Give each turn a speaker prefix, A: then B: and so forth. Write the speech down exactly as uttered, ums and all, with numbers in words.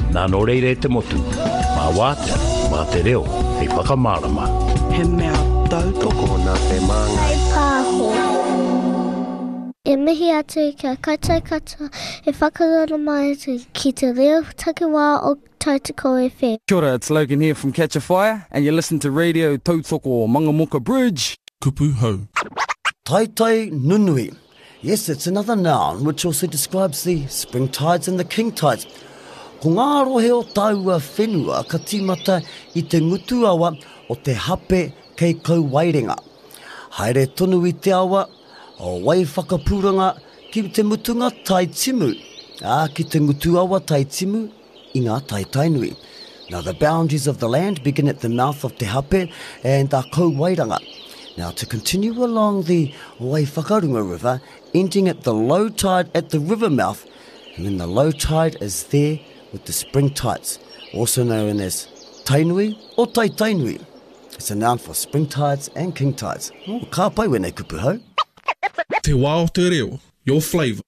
A: Nā no reire te motu. Mā wātea, mā te reo, hei whakamārama.
B: He mea tautoko nā te māngai.
C: Hei pāho. E mihi atu kia kaitai kata e whakarana mai atu ki te reo takiwā o Tautoko F M.
D: Kia ora, it's Logan here from Catch a Fire, and you listen to Radio Tautoko Mangamoka Bridge.
E: Kupu hau.
F: Tai tai nunui. Yes, it's another noun which also describes the spring tides and the king tides. Ko ngā rohe o taua whenua ka tīmata i te ngutu awa o te hape kei kau wairenga. Haere tonu i te awa o wai whakapūranga ki te mutunga tai timu. Ah, ki te ngutu awa tai timu i ngā tai tainui. Now the boundaries of the land begin at the mouth of Te Hape and a Kau Wairanga. Now to continue along the Waiwhakarunga River, ending at the low tide at the river mouth, and then the low tide is there with the spring tides, also known as Tainui or Tai Tainui. It's a noun for spring tides and king tides. Oh, ka pai wene kupu hau.
E: Te wā o te reo, your flavour.